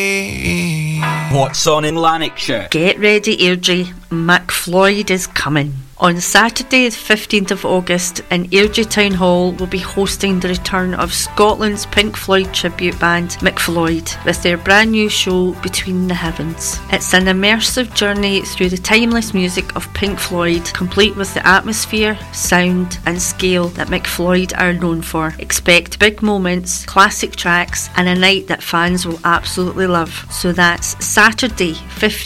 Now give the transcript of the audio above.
What's on in Lanarkshire? Get ready, Airdrie. McFloyd is coming. On Saturday the 15th of August in Airdrie Town Hall will be hosting the return of Scotland's Pink Floyd tribute band McFloyd with their brand new show Between the Heavens. It's an immersive journey through the timeless music of Pink Floyd, complete with the atmosphere, sound and scale that McFloyd are known for. Expect big moments, classic tracks and a night that fans will absolutely love. So that's Saturday 15th